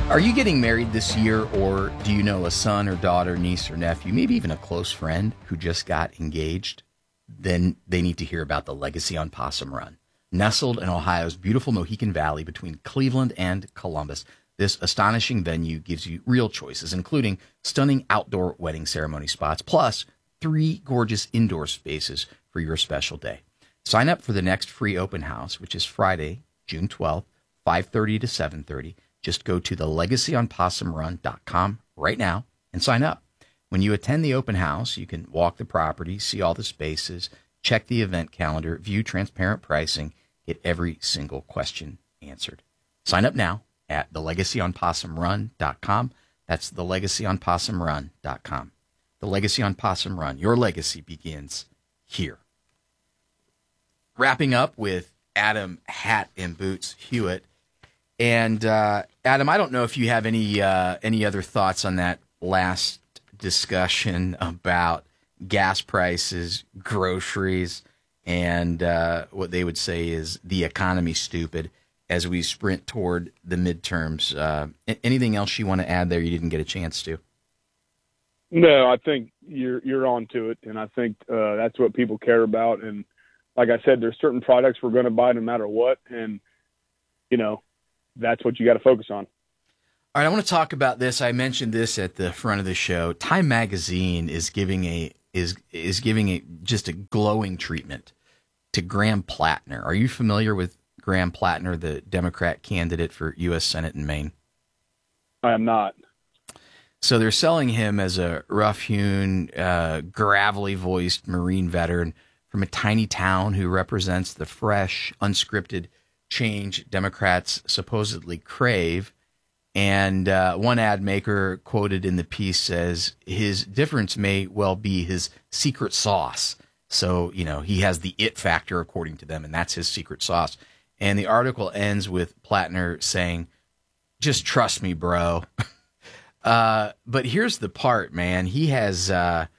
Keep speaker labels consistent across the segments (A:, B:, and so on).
A: Are you getting married this year, or do you know a son or daughter, niece or nephew, maybe even a close friend who just got engaged? Then they need to hear about the Legacy on Possum Run. Nestled in Ohio's beautiful Mohican Valley between Cleveland and Columbus, this astonishing venue gives you real choices, including stunning outdoor wedding ceremony spots, plus 3 gorgeous indoor spaces for your special day. Sign up for the next free open house, which is Friday, June 12th, 5:30 to 7:30. Just go to thelegacyonpossumrun.com right now and sign up. When you attend the open house, you can walk the property, see all the spaces, check the event calendar, view transparent pricing, get every single question answered. Sign up now at thelegacyonpossumrun.com. That's thelegacyonpossumrun.com. The Legacy on Possum Run. Your legacy begins here. Wrapping up with Adam Hat and Boots Hewitt. And Adam, I don't know if you have any other thoughts on that last discussion about gas prices, groceries, and what they would say is the economy stupid as we sprint toward the midterms. Anything else you want to add there you didn't get a chance to?
B: No, I think you're on to it, and I think that's what people care about. And like I said, there's certain products we're going to buy no matter what, and that's what you got to focus on.
A: All right, I want to talk about this. I mentioned this at the front of the show. Time Magazine is giving just a glowing treatment to Graham Plattner. Are you familiar with Graham Plattner, the Democrat candidate for U.S. Senate in Maine?
B: I am not.
A: So they're selling him as a rough-hewn, gravelly-voiced Marine veteran from a tiny town who represents the fresh, unscripted change Democrats supposedly crave. And one ad maker quoted in the piece says his difference may well be his secret sauce. So, he has the it factor, according to them, and that's his secret sauce. And the article ends with Plattner saying, "Just trust me, bro." But here's the part, man. He has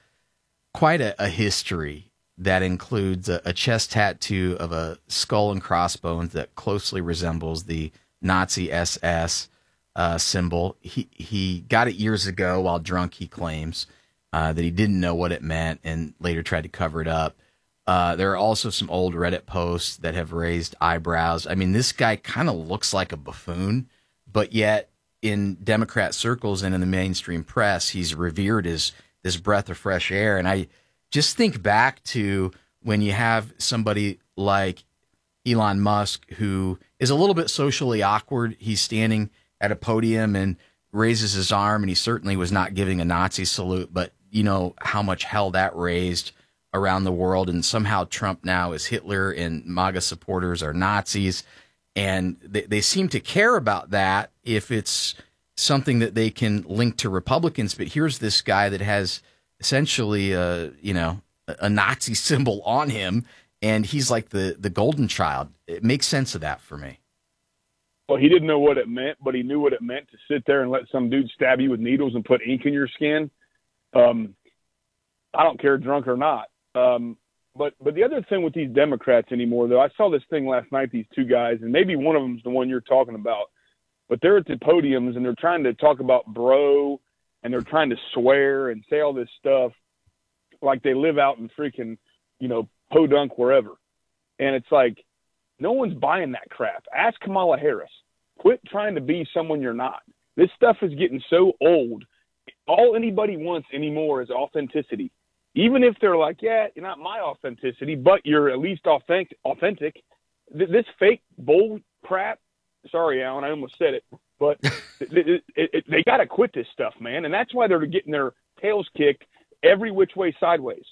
A: quite a history that includes a chest tattoo of a skull and crossbones that closely resembles the Nazi SS symbol. He got it years ago while drunk, he claims, that he didn't know what it meant and later tried to cover it up. There are also some old Reddit posts that have raised eyebrows. I mean, this guy kind of looks like a buffoon, but yet in Democrat circles and in the mainstream press, he's revered as this breath of fresh air. And I just think back to when you have somebody like Elon Musk, who is a little bit socially awkward. He's standing at a podium and raises his arm, and he certainly was not giving a Nazi salute, but you know how much hell that raised around the world. And somehow Trump now is Hitler and MAGA supporters are Nazis. And they seem to care about that if it's something that they can link to Republicans. But here's this guy that has essentially a Nazi symbol on him, and he's like the golden child. It makes sense of that for me.
B: Well, he didn't know what it meant, but he knew what it meant to sit there and let some dude stab you with needles and put ink in your skin. I don't care, drunk or not. But the other thing with these Democrats anymore, though, I saw this thing last night, these two guys, and maybe one of them's the one you're talking about, but they're at the podiums and they're trying to talk about bro, and they're trying to swear and say all this stuff like they live out in freaking, podunk wherever. And it's like, no one's buying that crap. Ask Kamala Harris. Quit trying to be someone you're not. This stuff is getting so old. All anybody wants anymore is authenticity. Even if they're like, yeah, you're not my authenticity, but you're at least authentic. This fake bull crap, sorry, Alan, I almost said it, but they got to quit this stuff, man. And that's why they're getting their tails kicked every which way sideways.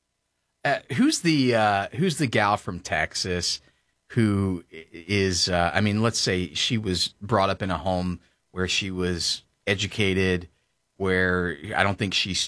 A: Who's the gal from Texas who is, let's say she was brought up in a home where she was educated, where I don't think she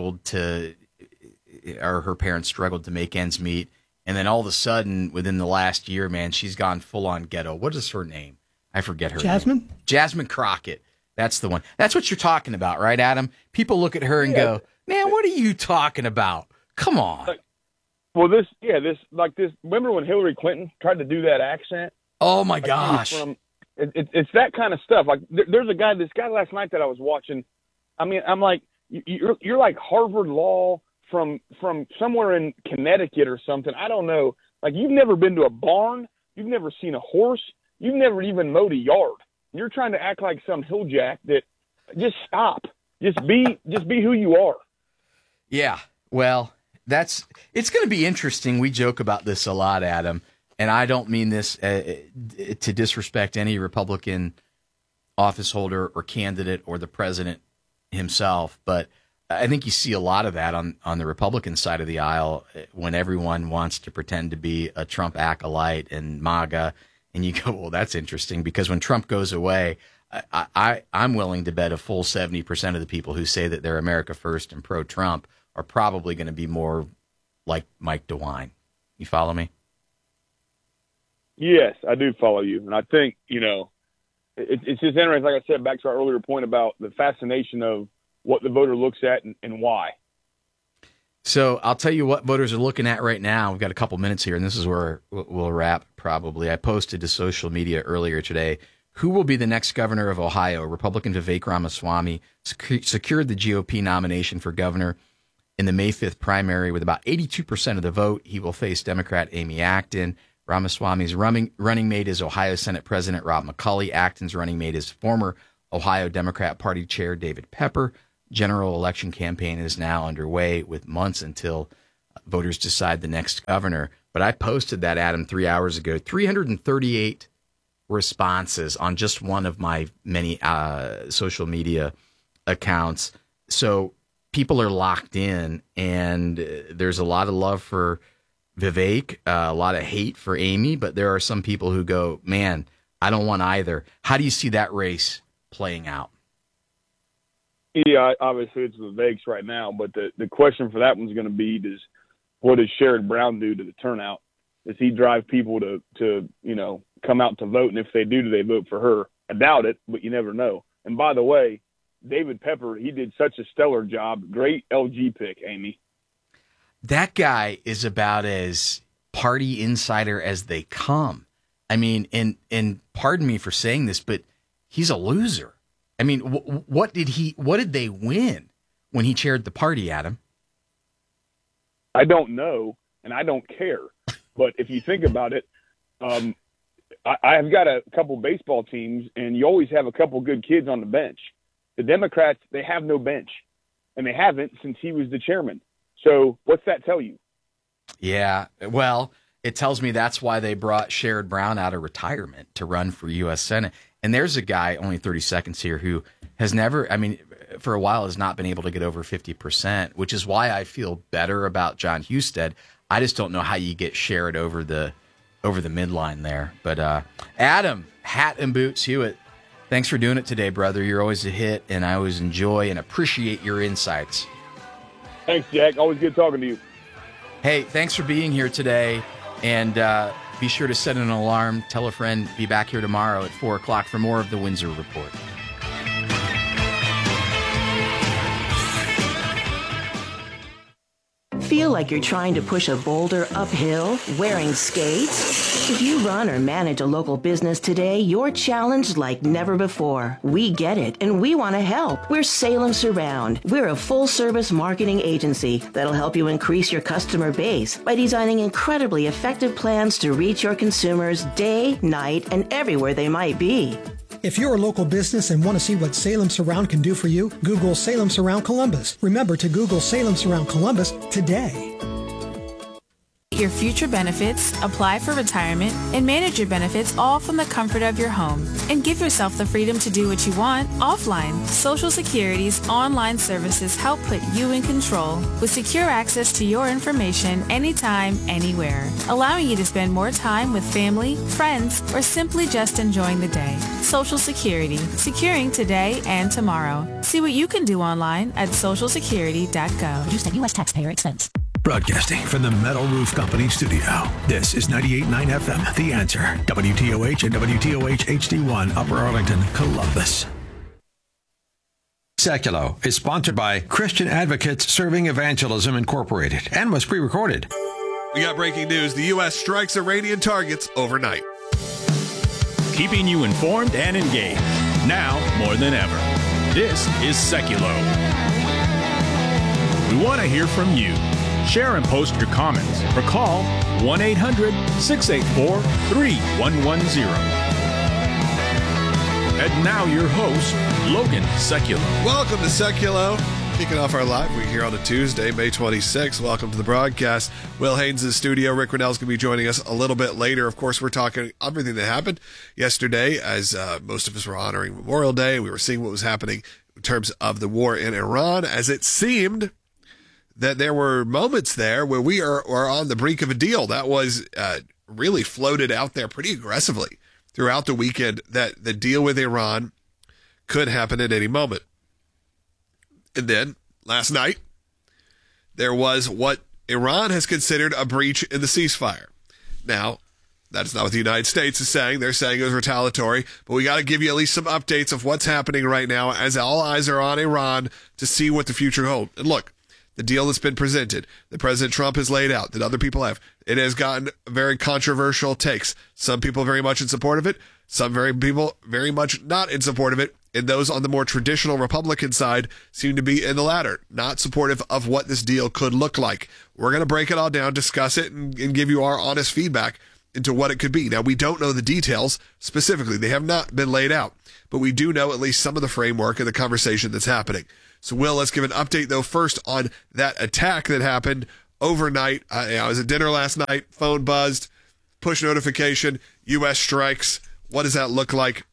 A: or her parents struggled to make ends meet. And then all of a sudden, within the last year, man, she's gone full on ghetto. What is her name? I forget her name. Jasmine Crockett. That's the one. That's what you're talking about, right, Adam? People look at her and go, man, what are you talking about? Come on.
B: Well, remember when Hillary Clinton tried to do that accent?
A: Oh my gosh.
B: It's that kind of stuff. Like there's this guy last night that I was watching. I mean, I'm like, you're like Harvard Law from somewhere in Connecticut or something. I don't know. Like, you've never been to a barn. You've never seen a horse. You've never even mowed a yard. You're trying to act like some hilljack that just stop. Just be who you are.
A: Yeah. Well, it's going to be interesting. We joke about this a lot, Adam, and I don't mean this to disrespect any Republican office holder or candidate or the president himself, but I think you see a lot of that on the Republican side of the aisle when everyone wants to pretend to be a Trump acolyte and MAGA, and you go, well, that's interesting, because when Trump goes away, I'm willing to bet a full 70% of the people who say that they're America First and pro-Trump are probably going to be more like Mike DeWine. You follow me?
B: Yes, I do follow you. And I think, it's just interesting, like I said, back to our earlier point about the fascination of what the voter looks at and why.
A: So I'll tell you what voters are looking at right now. We've got a couple minutes here, and this is where we'll wrap probably. I posted to social media earlier today, who will be the next governor of Ohio? Republican Vivek Ramaswamy secured the GOP nomination for governor in the May 5th primary with about 82% of the vote. He will face Democrat Amy Acton. Ramaswamy's running mate is Ohio Senate President Rob McCulley. Acton's running mate is former Ohio Democrat Party Chair David Pepper. General election campaign is now underway with months until voters decide the next governor. But I posted that, Adam, 3 hours ago. 338 responses on just one of my many social media accounts. So people are locked in, and there's a lot of love for Vivek, a lot of hate for Amy, but there are some people who go, man, I don't want either. How do you see that race playing out?
B: Yeah, obviously it's Vivek's right now, but the question for that one's going to be, what does Sherrod Brown do to the turnout? Does he drive people to come out to vote? And if they do they vote for her? I doubt it, but you never know. And by the way, David Pepper, he did such a stellar job. Great LG pick, Amy.
A: That guy is about as party insider as they come. I mean, and pardon me for saying this, but he's a loser. I mean, what did they win when he chaired the party, Adam?
B: I don't know, and I don't care. But if you think about it, I've got a couple baseball teams, and you always have a couple good kids on the bench. The Democrats, they have no bench, and they haven't since he was the chairman. So what's that tell you? Yeah,
A: well, it tells me that's why they brought Sherrod Brown out of retirement to run for U.S. Senate. And there's a guy, only 30 seconds here, who has never, for a while has not been able to get over 50%, which is why I feel better about John Husted. I just don't know how you get Sherrod over the midline there. But Adam, Hat and Boots Hewitt, thanks for doing it today, brother. You're always a hit, and I always enjoy and appreciate your insights.
B: Thanks, Jack. Always good talking to you.
A: Hey, thanks for being here today. And be sure to set an alarm. Tell a friend. Be back here tomorrow at 4 o'clock for more of the Windsor Report.
C: Feel like you're trying to push a boulder uphill wearing skates? If you run or manage a local business today, you're challenged like never before. We get it, and we want to help. We're Salem Surround. We're a full-service marketing agency that'll help you increase your customer base by designing incredibly effective plans to reach your consumers day, night, and everywhere they might be.
D: If you're a local business and want to see what Salem Surround can do for you, Google Salem Surround Columbus. Remember to Google Salem Surround Columbus today.
E: Your future benefits, apply for retirement, and manage your benefits all from the comfort of your home. And give yourself the freedom to do what you want offline. Social Security's online services help put you in control with secure access to your information anytime, anywhere, allowing you to spend more time with family, friends, or simply just enjoying the day. Social Security, securing today and tomorrow. See what you can do online at socialsecurity.gov.
F: Produced at U.S. taxpayer expense.
G: Broadcasting from the Metal Roof Company studio, this is 98.9 FM, The Answer, WTOH and WTOH HD1, Upper Arlington, Columbus. Seculo is sponsored by Christian Advocates Serving Evangelism Incorporated and was pre-recorded.
H: We got breaking news. The U.S. strikes Iranian targets overnight.
F: keeping you informed and engaged. Now more than ever. This is Seculo. We want to hear from you. Share and post your comments or call 1-800-684-3110. And now your host, Logan Seculo.
H: Welcome to Seculo. Kicking off our live week here on a Tuesday, May 26th. Welcome to the broadcast. Will Haynes in the studio. Rick Rennell's going to be joining us a little bit later. Of course, we're talking everything that happened yesterday as most of us were honoring Memorial Day. We were seeing what was happening in terms of the war in Iran, as it seemed that there were moments there where we are on the brink of a deal. That was really floated out there pretty aggressively throughout the weekend, that the deal with Iran could happen at any moment. And then, last night, there was what Iran has considered a breach in the ceasefire. Now, that's not what the United States is saying. They're saying it was retaliatory, but we got to give you at least some updates of what's happening right now as all eyes are on Iran to see what the future holds. And look, the deal that's been presented, that President Trump has laid out, that other people have, it has gotten very controversial takes. Some people very much in support of it, some people very much not in support of it. And those on the more traditional Republican side seem to be in the latter, not supportive of what this deal could look like. We're going to break it all down, discuss it, and give you our honest feedback into what it could be. Now, we don't know the details specifically. They have not been laid out, but we do know at least some of the framework of the conversation that's happening. So, Will, let's give an update, though, first on that attack that happened overnight. I was at dinner last night, phone buzzed, push notification, U.S. strikes. What does that look like?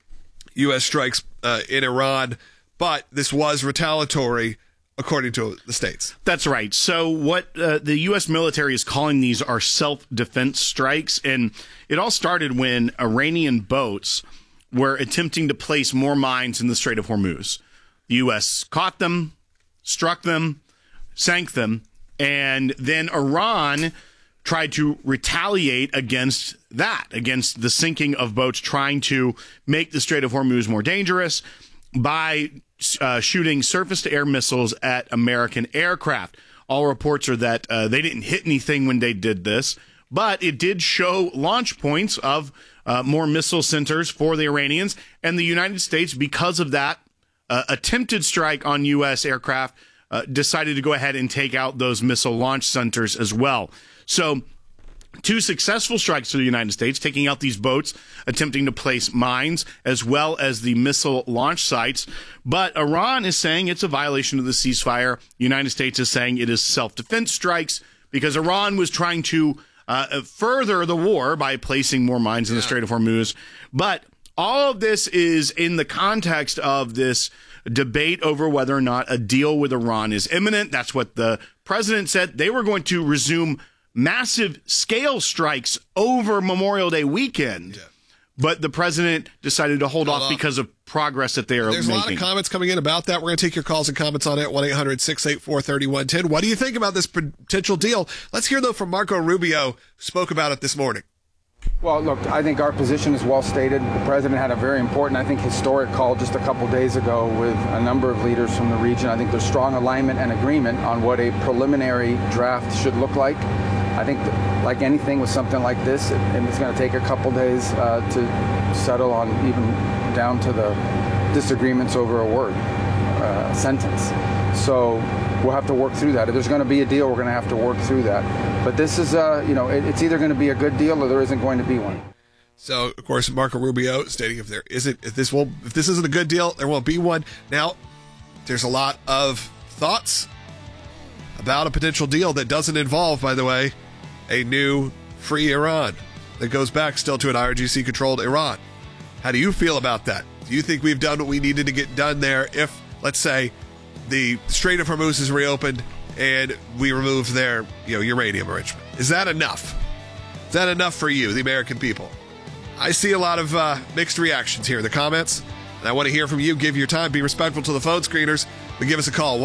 H: U.S. strikes in Iran, but this was retaliatory, according to the states.
I: That's right. So what the U.S. military is calling these are self-defense strikes, and it all started when Iranian boats were attempting to place more mines in the Strait of Hormuz. The U.S. caught them, struck them, sank them, and then Iran tried to retaliate against the sinking of boats, trying to make the Strait of Hormuz more dangerous by shooting surface-to-air missiles at American aircraft. All reports are that they didn't hit anything when they did this, but it did show launch points of more missile centers for the Iranians, and the United States, because of that attempted strike on U.S. aircraft, decided to go ahead and take out those missile launch centers as well. So 2 successful strikes to the United States, taking out these boats, attempting to place mines, as well as the missile launch sites. But Iran is saying it's a violation of the ceasefire. The United States is saying it is self-defense strikes because Iran was trying to further the war by placing more mines in the Strait of Hormuz. But all of this is in the context of this debate over whether or not a deal with Iran is imminent. That's what the president said. They were going to resume massive scale strikes over Memorial Day weekend, but the president decided to hold off because of progress that they are
H: There's
I: making.
H: A lot of comments coming in about that. We're going to take your calls and comments on it, 1-800-684-3110. What do you think about this potential deal? Let's hear, though, from Marco Rubio, who spoke about it this morning.
J: Well, look, I think our position is well stated. The president had a very important, I think, historic call just a couple days ago with a number of leaders from the region. I think there's strong alignment and agreement on what a preliminary draft should look like. I think that, like anything with something like this, it's going to take a couple days to settle on, even down to the disagreements over a word, a sentence. So we'll have to work through that. If there's going to be a deal, we're going to have to work through that. But this is, it's either going to be a good deal or there isn't going to be one.
H: So, of course, Marco Rubio stating if this isn't a good deal, there won't be one. Now, there's a lot of thoughts about a potential deal that doesn't involve, by the way, a new free Iran that goes back still to an IRGC-controlled Iran. How do you feel about that? Do you think we've done what we needed to get done there if, let's say, the Strait of Hormuz is reopened and we remove their uranium enrichment? Is that enough? Is that enough for you, the American people? I see a lot of mixed reactions here in the comments, and I want to hear from you. Give your time. Be respectful to the phone screeners. But give us a call,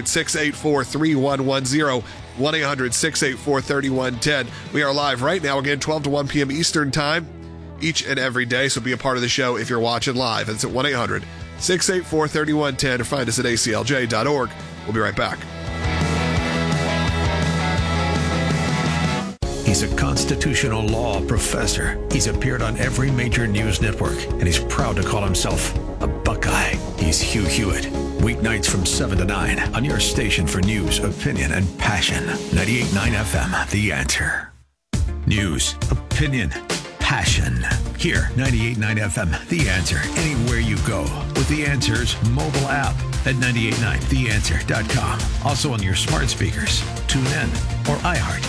H: 1-800-684-3110, 1-800-684-3110. We are live right now, again, 12 to 1 p.m. Eastern Time, each and every day. So be a part of the show if you're watching live. It's at 1-800-684-3110 or find us at aclj.org. We'll be right back.
G: He's a constitutional law professor. He's appeared on every major news network, and he's proud to call himself a Buckeye. He's Hugh Hewitt. Weeknights from 7 to 9 on your station for news, opinion, and passion. 98.9 FM, The Answer. News, opinion, passion. Here, 98.9 FM, The Answer. Anywhere you go with The Answer's mobile app at 989theanswer.com. Also on your smart speakers, TuneIn, or iHeart.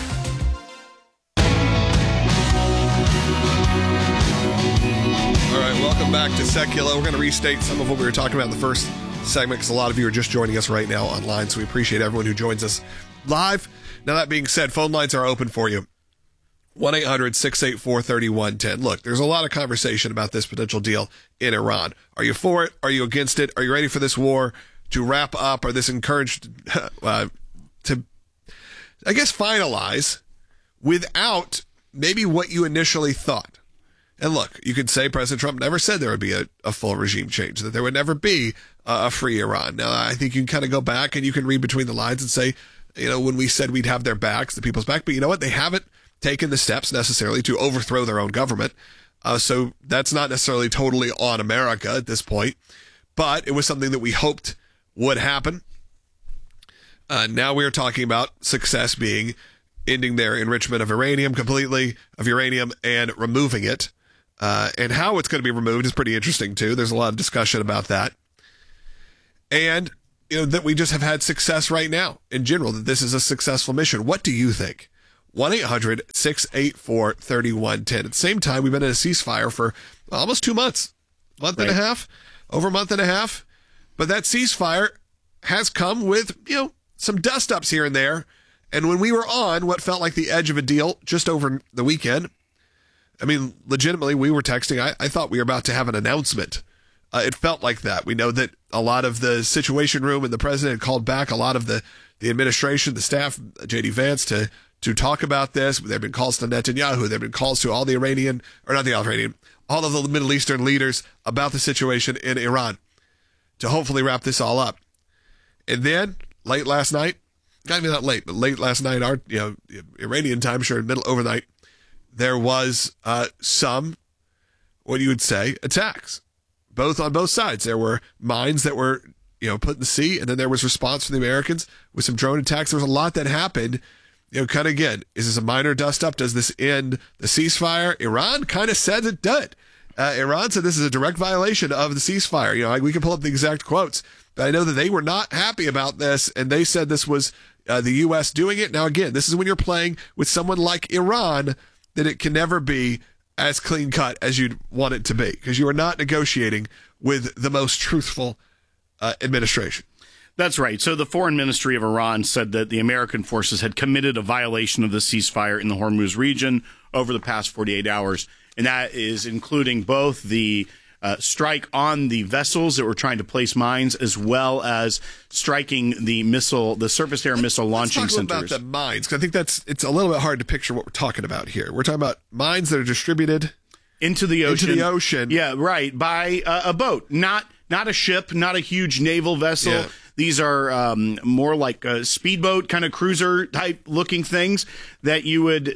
H: All right, welcome back to Secular. We're going to restate some of what we were talking about in the first segment because a lot of you are just joining us right now online, so we appreciate everyone who joins us live. Now, that being said, phone lines are open for you. 1-800-684-3110. Look, there's a lot of conversation about this potential deal in Iran. Are you for it? Are you against it? Are you ready for this war to wrap up? Are this encouraged to, I guess, finalize without maybe what you initially thought? And look, you could say President Trump never said there would be a full regime change, that there would never be a free Iran. Now, I think you can kind of go back and you can read between the lines and say, you know, when we said we'd have their backs, the people's back, but you know what? They haven't taken the steps necessarily to overthrow their own government. So that's not necessarily totally on America at this point, but it was something that we hoped would happen. Now we are talking about success being ending their enrichment of uranium completely, and removing it. And how it's going to be removed is pretty interesting too. There's a lot of discussion about that. And, you know, that we just have had success right now in general, that this is a successful mission. What do you think? 1-800-684-3110. At the same time, we've been in a ceasefire for almost 2 months, over a month and a half. But that ceasefire has come with, you know, some dust-ups here and there. And when we were on what felt like the edge of a deal just over the weekend, I mean, legitimately, we were texting. I thought we were about to have an announcement. It felt like that. We know that a lot of the Situation Room and the president had called back a lot of the administration, the staff, J.D. Vance, to talk about this. There have been calls to Netanyahu. There have been calls to all the all of the Middle Eastern leaders about the situation in Iran to hopefully wrap this all up. And then late last night, not even that late, but late last night, our Iranian time, sure, overnight, there was some, what you would say, attacks, on both sides. There were mines that were put in the sea, and then there was response from the Americans with some drone attacks. There was a lot that happened. Kind of again, is this a minor dust up? Does this end the ceasefire? Iran kind of said it did. Iran said this is a direct violation of the ceasefire. We can pull up the exact quotes, but I know that they were not happy about this, and they said this was the U.S. doing it. Now, again, this is when you're playing with someone like Iran, that it can never be as clean cut as you'd want it to be, because you are not negotiating with the most truthful administration.
I: That's right. So the foreign ministry of Iran said that the American forces had committed a violation of the ceasefire in the Hormuz region over the past 48 hours. And that is including both the strike on the vessels that were trying to place mines, as well as striking the surface-to-air missile launching centers.
H: Let's talk about the mines, because I think it's a little bit hard to picture what we're talking about here. We're talking about mines that are distributed
I: into the ocean.
H: Yeah,
I: right, by a boat, not a ship, not a huge naval vessel. Yeah. These are more like a speedboat, kind of cruiser type looking things that you would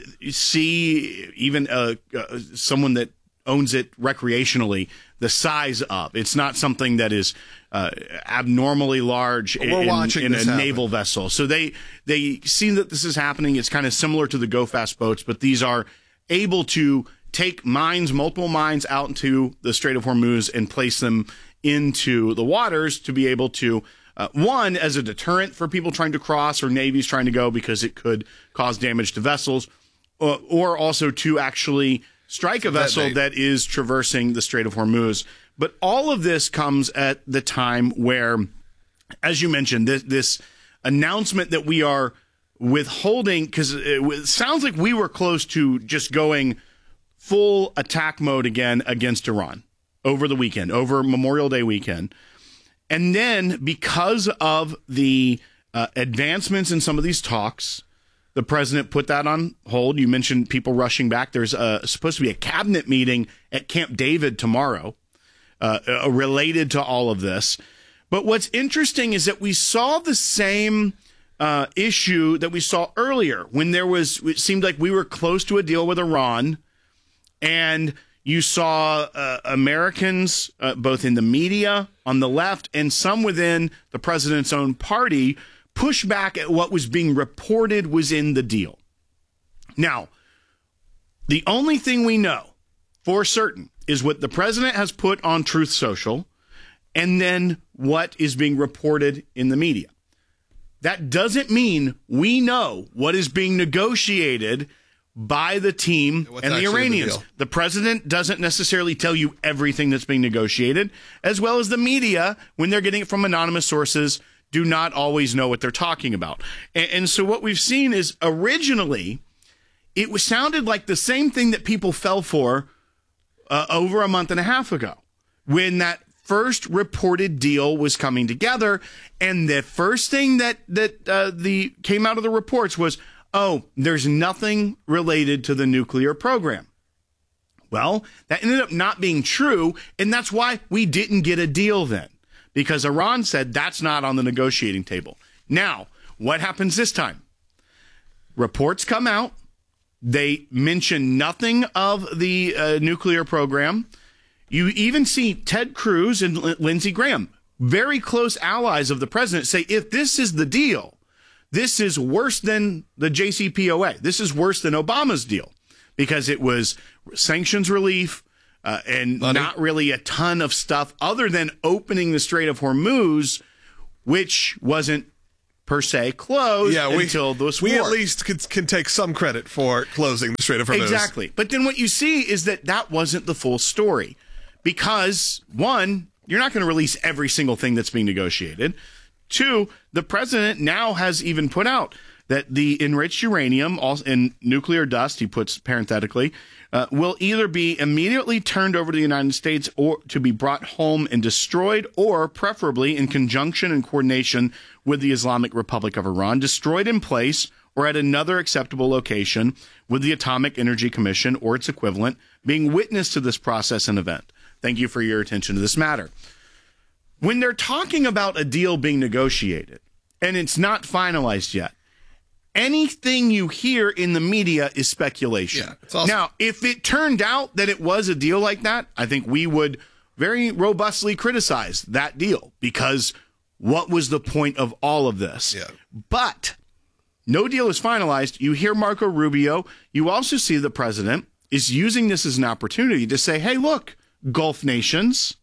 I: see even someone that owns it recreationally, the size of. It's not something that is abnormally large in a naval vessel. So they see that this is happening. It's kind of similar to the Go Fast boats, but these are able to take multiple mines out into the Strait of Hormuz and place them into the waters to be able to, one, as a deterrent for people trying to cross or navies trying to go, because it could cause damage to vessels, or also to actually strike a vessel that is traversing the Strait of Hormuz. But all of this comes at the time where, as you mentioned, this announcement that we are withholding, because it sounds like we were close to just going full attack mode again against Iran over the weekend, over Memorial Day weekend. And then because of the advancements in some of these talks, the president put that on hold. You mentioned people rushing back. There's supposed to be a cabinet meeting at Camp David tomorrow related to all of this. But what's interesting is that we saw the same issue that we saw earlier when it seemed like we were close to a deal with Iran, and you saw Americans, both in the media, on the left, and some within the president's own party, push back at what was being reported was in the deal. Now, the only thing we know for certain is what the president has put on Truth Social, and then what is being reported in the media. That doesn't mean we know what is being negotiated by the team and the Iranians. The president doesn't necessarily tell you everything that's being negotiated, as well as the media, when they're getting it from anonymous sources, do not always know what they're talking about. And so what we've seen is originally it sounded like the same thing that people fell for over a month and a half ago when that first reported deal was coming together, and the first thing that came out of the reports was, oh, there's nothing related to the nuclear program. Well, that ended up not being true, and that's why we didn't get a deal then, because Iran said that's not on the negotiating table. Now, what happens this time? Reports come out. They mention nothing of the nuclear program. You even see Ted Cruz and Lindsey Graham, very close allies of the president, say, if this is the deal, this is worse than the JCPOA. This is worse than Obama's deal, because it was sanctions relief and not really a ton of stuff other than opening the Strait of Hormuz, which wasn't per se closed until this war.
H: We at least can take some credit for closing the Strait of Hormuz.
I: Exactly. But then what you see is that wasn't the full story. Because, one, you're not going to release every single thing that's being negotiated. Two, the president now has even put out that the enriched uranium and nuclear dust, he puts parenthetically, will either be immediately turned over to the United States or to be brought home and destroyed, or preferably in conjunction and coordination with the Islamic Republic of Iran, destroyed in place or at another acceptable location with the Atomic Energy Commission or its equivalent being witness to this process and event. Thank you for your attention to this matter. When they're talking about a deal being negotiated and it's not finalized yet, anything you hear in the media is speculation. Yeah, now, if it turned out that it was a deal like that, I think we would very robustly criticize that deal, because what was the point of all of this? Yeah. But no deal is finalized. You hear Marco Rubio. You also see the president is using this as an opportunity to say, hey, look, Gulf nations,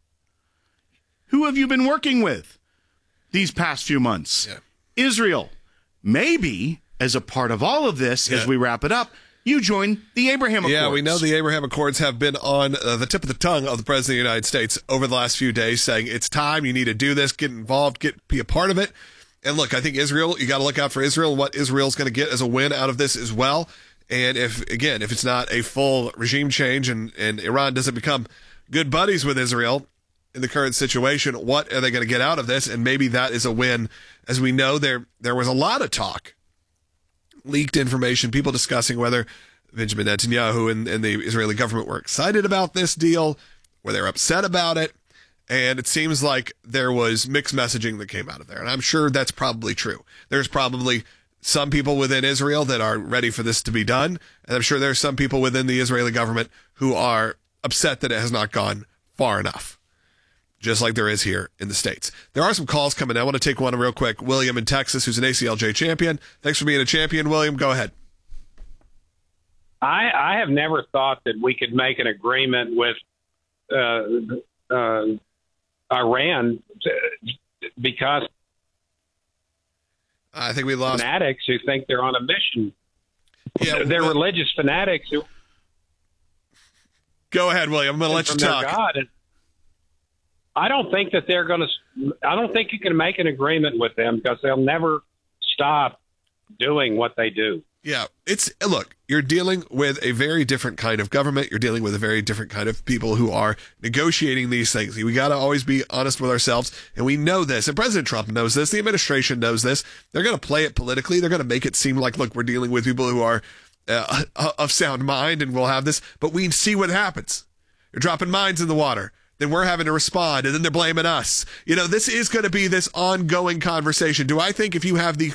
I: who have you been working with these past few months? Yeah. Israel. Maybe as a part of all of this, as we wrap it up, you join the Abraham Accords.
H: Yeah, we know the Abraham Accords have been on the tip of the tongue of the President of the United States over the last few days, saying it's time, you need to do this, get involved, be a part of it. And look, I think Israel, you got to look out for Israel and what Israel's going to get as a win out of this as well. And if it's not a full regime change and Iran doesn't become good buddies with Israel in the current situation, what are they going to get out of this? And maybe that is a win. As we know, there was a lot of talk, leaked information, people discussing whether Benjamin Netanyahu and the Israeli government were excited about this deal, or they were upset about it. And it seems like there was mixed messaging that came out of there. And I'm sure that's probably true. There's probably some people within Israel that are ready for this to be done. And I'm sure there's some people within the Israeli government who are upset that it has not gone far enough, just like there is here in the States. There are some calls coming in. I want to take one real quick. William in Texas, who's an ACLJ champion. Thanks for being a champion, William. Go ahead.
K: I have never thought that we could make an agreement with Iran because
H: I think we lost
K: fanatics who think they're on a mission. Yeah, they're religious fanatics who.
H: Go ahead, William. I'm going to let you talk.
K: God. I don't think that they're going to. I don't think you can make an agreement with them because they'll never stop doing what they do.
H: Yeah, look, you're dealing with a very different kind of government. You're dealing with a very different kind of people who are negotiating these things. We got to always be honest with ourselves, and we know this. And President Trump knows this. The administration knows this. They're going to play it politically. They're going to make it seem like, look, we're dealing with people who are of sound mind, and we'll have this. But we see what happens. You're dropping mines in the water. Then we're having to respond, and then they're blaming us. This is going to be this ongoing conversation. Do I think if you have the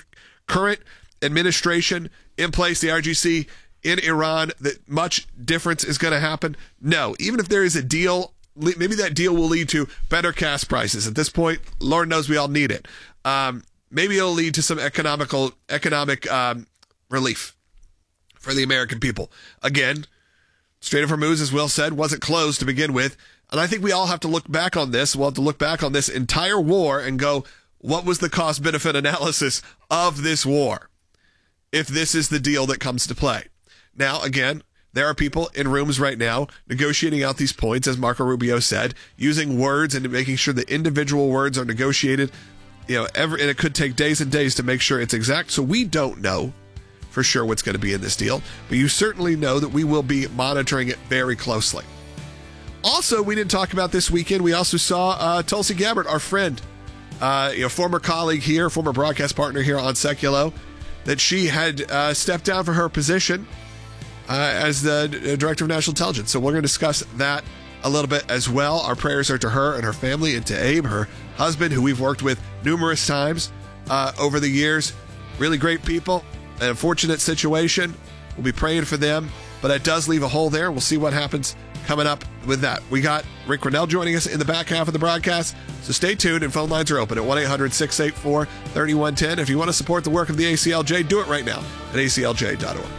H: current administration in place, the IRGC in Iran, that much difference is going to happen? No. Even if there is a deal, maybe that deal will lead to better gas prices. At this point, Lord knows we all need it. Maybe it'll lead to some economic relief for the American people. Again, Strait of Hormuz, as Will said, wasn't closed to begin with. And I think we all have to look back on this. We'll have to look back on this entire war and go, what was the cost-benefit analysis of this war if this is the deal that comes to play? Now, again, there are people in rooms right now negotiating out these points, as Marco Rubio said, using words and making sure the individual words are negotiated. And it could take days and days to make sure it's exact. So we don't know for sure what's going to be in this deal, but you certainly know that we will be monitoring it very closely. Also, we didn't talk about this weekend. We also saw Tulsi Gabbard, our friend, former colleague here, former broadcast partner here on Seculo, that she had stepped down for her position as the Director of National Intelligence. So we're going to discuss that a little bit as well. Our prayers are to her and her family and to Abe, her husband, who we've worked with numerous times over the years. Really great people. An unfortunate situation. We'll be praying for them, but it does leave a hole there. We'll see what happens coming up with that. We got Rick Grinnell joining us in the back half of the broadcast, so stay tuned, and phone lines are open at 1-800-684-3110. If you want to support the work of the ACLJ, do it right now at aclj.org.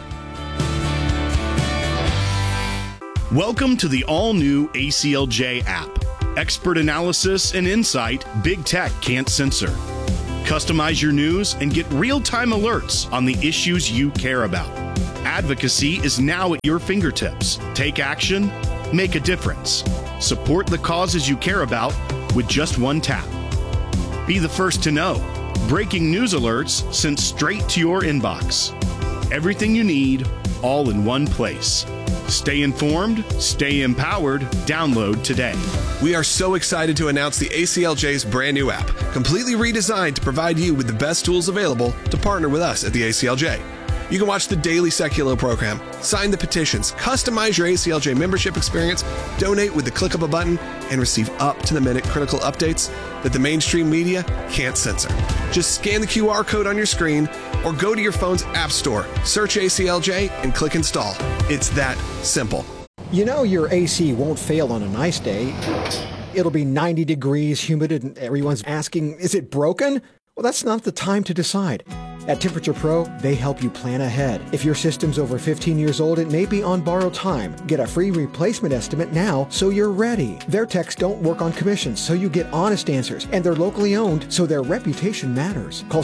I: Welcome to the all-new ACLJ app. Expert analysis and insight big tech can't censor. Customize your news and get real-time alerts on the issues you care about. Advocacy is now at your fingertips. Take action, make a difference. Support the causes you care about with just one tap. Be the first to know. Breaking news alerts sent straight to your inbox. Everything you need, all in one place. Stay informed, stay empowered. Download today.
H: We are so excited to announce the ACLJ's brand new app, completely redesigned to provide you with the best tools available to partner with us at the ACLJ. You can watch the daily Seculo program, sign the petitions, customize your ACLJ membership experience, donate with the click of a button, and receive up-to-the-minute critical updates that the mainstream media can't censor. Just scan the QR code on your screen or go to your phone's app store, search ACLJ, and click install. It's that simple.
D: You know your AC won't fail on a nice day. It'll be 90 degrees, humid, and everyone's asking, is it broken? Well, that's not the time to decide. At Temperature Pro, they help you plan ahead. If your system's over 15 years old, it may be on borrowed time. Get a free replacement estimate now so you're ready. Their techs don't work on commissions, so you get honest answers. And they're locally owned, so their reputation matters. Call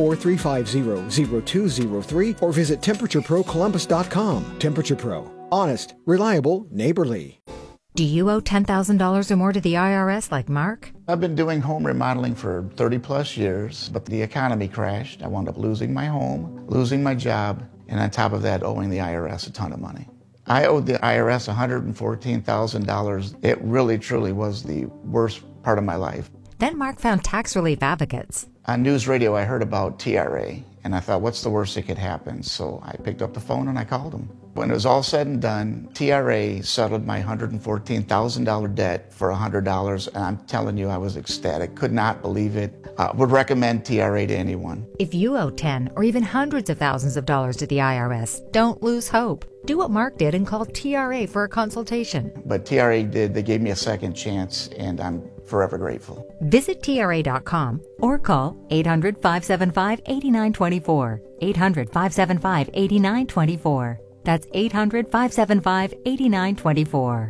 D: 614-350-0203 or visit TemperatureProColumbus.com. Temperature Pro. Honest, reliable, neighborly.
L: Do you owe $10,000 or more to the IRS like Mark?
M: I've been doing home remodeling for 30 plus years, but the economy crashed. I wound up losing my home, losing my job, and on top of that, owing the IRS a ton of money. I owed the IRS $114,000. It really, truly was the worst part of my life.
L: Then Mark found Tax Relief Advocates.
M: On news radio, I heard about TRA, and I thought, what's the worst that could happen? So I picked up the phone and I called them. When it was all said and done, TRA settled my $114,000 debt for $100, and I'm telling you, I was ecstatic. Could not believe it. Would recommend TRA to anyone.
L: If you owe 10 or even hundreds of thousands of dollars to the IRS, don't lose hope. Do what Mark did and call TRA for a consultation.
M: But TRA did. They gave me a second chance, and I'm forever grateful.
L: Visit TRA.com or call 800-575-8924. 800-575-8924. That's 800-575-8924.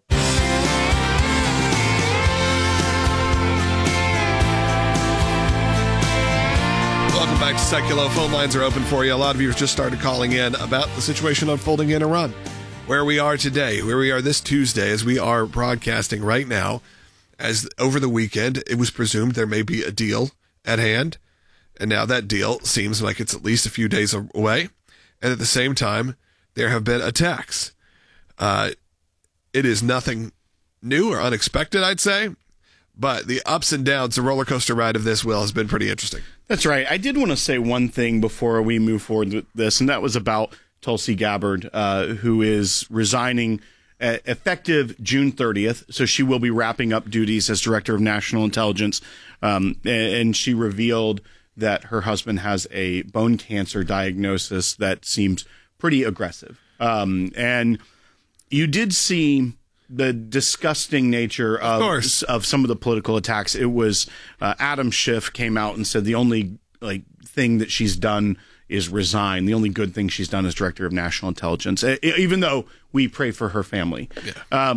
H: Welcome back to Seculo. Phone lines are open for you. A lot of you have just started calling in about the situation unfolding in Iran. Where we are today, where we are this Tuesday, as we are broadcasting right now, as over the weekend, it was presumed there may be a deal at hand. And now that deal seems like it's at least a few days away. And at the same time, there have been attacks. It is nothing new or unexpected, I'd say. But the ups and downs, the roller coaster ride of this, Will, has been pretty interesting.
I: That's right. I did want to say one thing before we move forward with this, and that was about Tulsi Gabbard, who is resigning effective June 30th. So she will be wrapping up duties as Director of National Intelligence. And she revealed that her husband has a bone cancer diagnosis that seems pretty aggressive. And you did see the disgusting nature of some of the political attacks. It was Adam Schiff came out and said the only thing that she's done is resign. The only good thing she's done as director of national intelligence, even though we pray for her family. Yeah.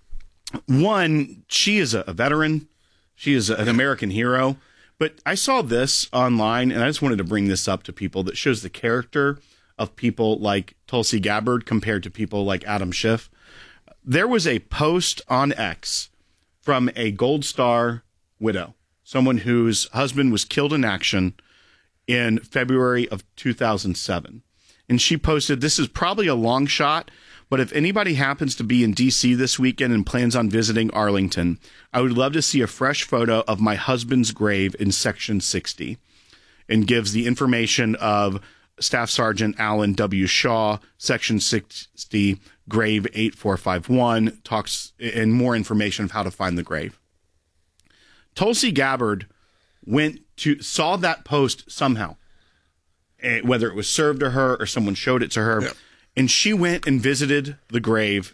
I: One, she is a veteran. She is an American hero. But I saw this online, and I just wanted to bring this up to people that shows the character of people like Tulsi Gabbard compared to people like Adam Schiff. There was a post on X from a Gold Star widow, someone whose husband was killed in action in February of 2007. And she posted, this is probably a long shot, but if anybody happens to be in D.C. this weekend and plans on visiting Arlington, I would love to see a fresh photo of my husband's grave in Section 60, and gives the information of Staff Sergeant Alan W. Shaw, Section 60, grave 8451, talks and more information of how to find the grave. Tulsi Gabbard saw that post somehow, whether it was served to her or someone showed it to her, and she went and visited the grave,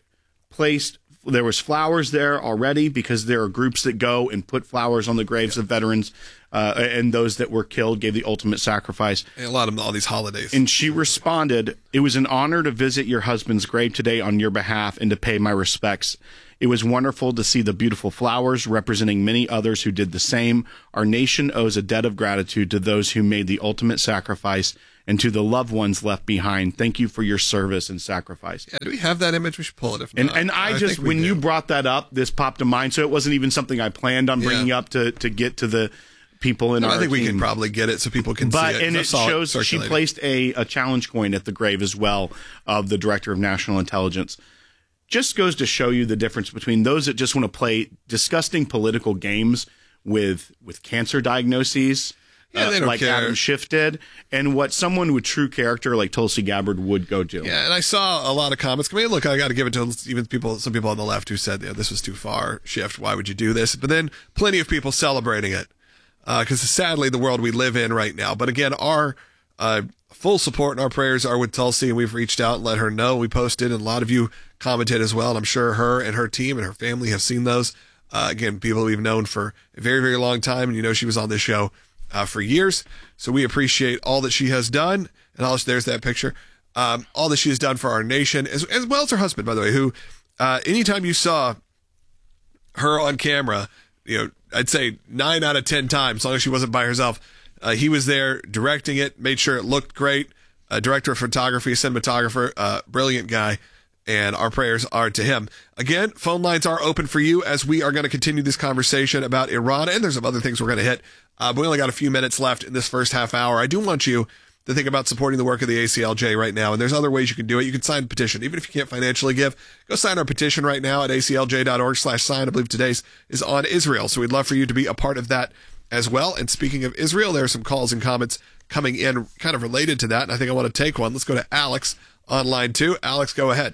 I: there was flowers there already because there are groups that go and put flowers on the graves of veterans and those that were killed, gave the ultimate sacrifice.
H: And a lot of all these holidays.
I: And she responded, "It was an honor to visit your husband's grave today on your behalf and to pay my respects. It was wonderful to see the beautiful flowers representing many others who did the same. Our nation owes a debt of gratitude to those who made the ultimate sacrifice and to the loved ones left behind. Thank you for your service and sacrifice."
H: Yeah, do we have that image? We should pull it. If not,
I: and I just, when you brought that up, this popped to mind. So it wasn't even something I planned on bringing up to get to the people in our
H: I think
I: team.
H: We can probably get it so people can see it.
I: And it shows she placed a challenge coin at the grave as well of the Director of National Intelligence. Just goes to show you the difference between those that just want to play disgusting political games with cancer diagnoses, like care. Adam Schiff did, and what someone with true character like Tulsi Gabbard would go do.
H: Yeah, and I saw a lot of comments. I mean, look, I got to give it to even some people on the left who said, this was too far, Schiff, why would you do this? But then plenty of people celebrating it, because sadly the world we live in right now. But again, our full support and our prayers are with Tulsi, and we've reached out and let her know. We posted, and a lot of you commented as well, and I'm sure her and her team and her family have seen those. Again, people we've known for a very, very long time, and she was on this show for years. So we appreciate all that she has done, and there's that picture, all that she has done for our nation, as well as her husband, by the way, who anytime you saw her on camera, I'd say 9 out of 10 times, as long as she wasn't by herself, he was there directing it, made sure it looked great. Director of photography, cinematographer, brilliant guy. And our prayers are to him. Again, phone lines are open for you as we are going to continue this conversation about Iran. And there's some other things we're going to hit. But we only got a few minutes left in this first half hour. I do want you to think about supporting the work of the ACLJ right now. And there's other ways you can do it. You can sign a petition. Even if you can't financially give, go sign our petition right now at aclj.org/sign. I believe today's is on Israel. So we'd love for you to be a part of that as well. And speaking of Israel, there are some calls and comments coming in kind of related to that. And I think I want to take one. Let's go to Alex on line 2. Alex, go ahead.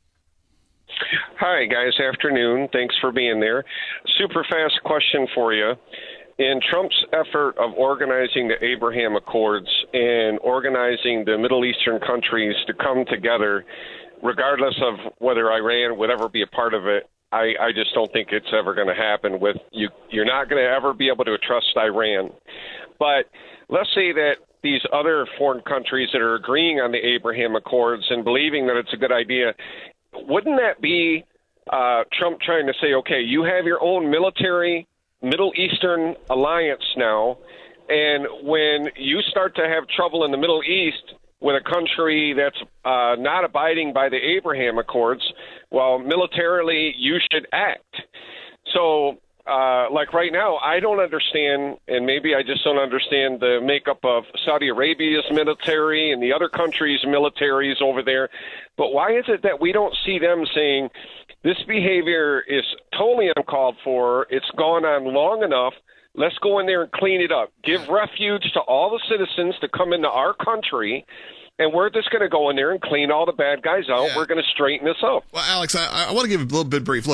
N: Hi, guys. Afternoon. Thanks for being there. Super fast question for you. In Trump's effort of organizing the Abraham Accords and organizing the Middle Eastern countries to come together, regardless of whether Iran would ever be a part of it, I just don't think it's ever going to happen. With you, you're not going to ever be able to trust Iran. But let's say that these other foreign countries that are agreeing on the Abraham Accords and believing that it's a good idea, wouldn't that be Trump trying to say, okay, you have your own military Middle Eastern alliance now, and when you start to have trouble in the Middle East with a country that's not abiding by the Abraham Accords, well, militarily, you should act. So, like right now, I don't understand, and maybe I just don't understand the makeup of Saudi Arabia's military and the other countries' militaries over there. But why is it that we don't see them saying, this behavior is totally uncalled for, it's gone on long enough, let's go in there and clean it up. Give refuge to all the citizens to come into our country, and we're just going to go in there and clean all the bad guys out. Yeah. We're going to straighten this up.
H: Well, Alex, I want to give a little bit brief. Look,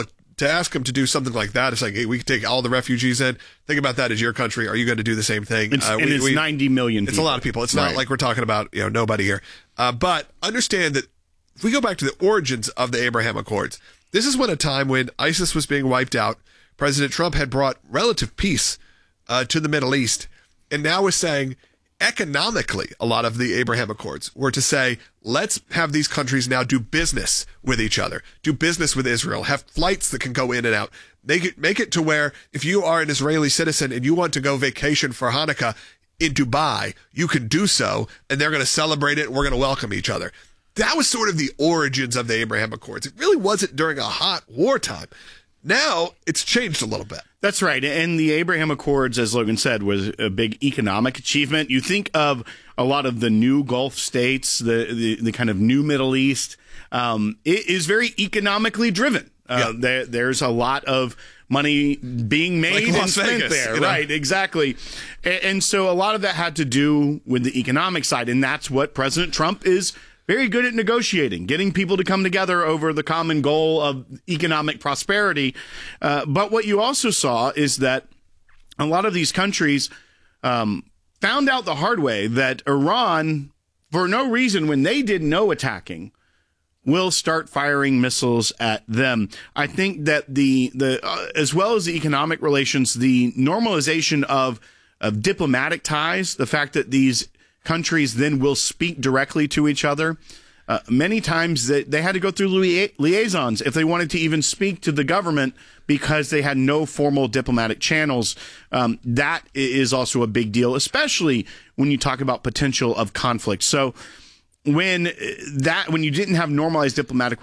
H: to ask them to do something like that, it's like, hey, we can take all the refugees in. Think about that as your country. Are you going to do the same thing?
I: It's 90 million people.
H: It's a lot of people. It's not like we're talking about nobody here. But understand that if we go back to the origins of the Abraham Accords, this is a time when ISIS was being wiped out. President Trump had brought relative peace to the Middle East, and now is saying economically, a lot of the Abraham Accords were to say, let's have these countries now do business with each other, do business with Israel, have flights that can go in and out, make it to where if you are an Israeli citizen and you want to go vacation for Hanukkah in Dubai, you can do so, and they're going to celebrate it, and we're going to welcome each other. That was sort of the origins of the Abraham Accords. It really wasn't during a hot wartime. Now it's changed a little bit.
I: That's right. And the Abraham Accords, as Logan said, was a big economic achievement. You think of a lot of the new Gulf states, the kind of new Middle East, it is very economically driven. There's a lot of money being made and spent there. Right, exactly. And so a lot of that had to do with the economic side. And that's what President Trump is very good at negotiating, getting people to come together over the common goal of economic prosperity. But what you also saw is that a lot of these countries found out the hard way that Iran, for no reason, when they did no attacking, will start firing missiles at them. I think that the as well as the economic relations, the normalization of diplomatic ties, the fact that these countries then will speak directly to each other. Many times they had to go through liaisons if they wanted to even speak to the government because they had no formal diplomatic channels. That is also a big deal, especially when you talk about potential of conflict. So when you didn't have normalized diplomatic